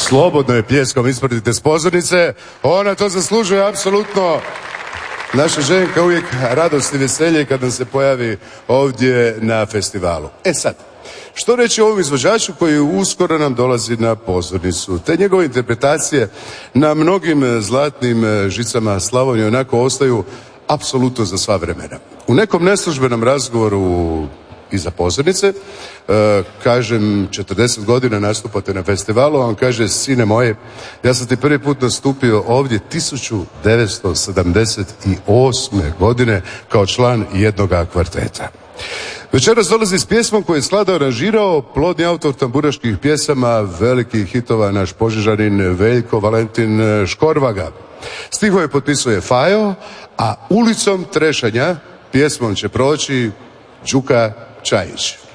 Slobodno je pljeskom ispratite s pozornice. Ona to zaslužuje apsolutno. Naša Željka uvijek radost i veselje kad nam se pojavi ovdje na festivalu. E sad, što reći o ovom izvođaču koji uskoro nam dolazi na pozornicu? Te njegove interpretacije na mnogim zlatnim žicama Slavonije onako ostaju apsolutno za sva vremena. U nekom neslužbenom razgovoru iza pozornice, kažem, 40 godina nastupate na festivalu, a on kaže: sine moje, ja sam ti prvi put nastupio ovdje 1978. godine kao član jednoga kvarteta. Večeras dolazi s pjesmom koju je skladao, aranžirao, plodni autor tamburaških pjesama, velikih hitova, naš Požežanin Veljko Valentin Škorvaga. Stihove potpisuje Fajo, a ulicom trešanja pjesmom će proći Đuka Čajić.